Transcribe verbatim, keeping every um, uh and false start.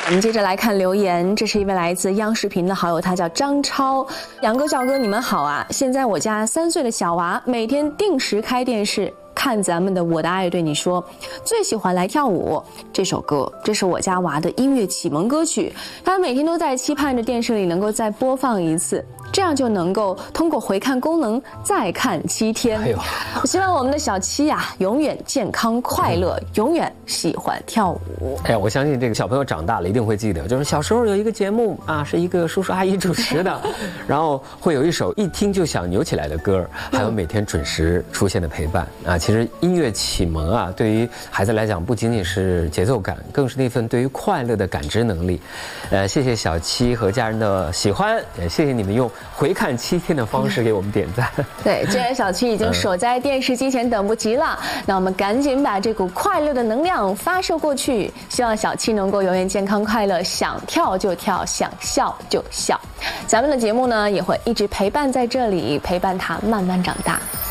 我们接着来看留言，这是一位来自央视频的好友，他叫张超。杨哥、赵哥，你们好啊！现在我家三岁的小娃每天定时开电视看咱们的《我的爱对你说》，最喜欢来跳舞这首歌，这是我家娃的音乐启蒙歌曲。他每天都在期盼着电视里能够再播放一次，这样就能够通过回看功能再看七天。哎呦，我希望我们的小七呀、啊，永远健康快乐，嗯、永远喜欢跳舞。 哎呀，我相信这个小朋友长大了一定会记得，就是小时候有一个节目啊，是一个叔叔阿姨主持的，然后会有一首一听就想扭起来的歌，还有每天准时出现的陪伴啊。其实音乐启蒙啊，对于孩子来讲，不仅仅是节奏感，更是那份对于快乐的感知能力。呃，谢谢小七和家人的喜欢，也谢谢你们用回看七天的方式给我们点赞。 对，既然小七已经守在电视机前等不及了，嗯、那我们赶紧把这股快乐的能量发射过去，希望小七能够永远健康快乐，想跳就跳，想笑就笑。咱们的节目呢，也会一直陪伴在这里，陪伴他慢慢长大。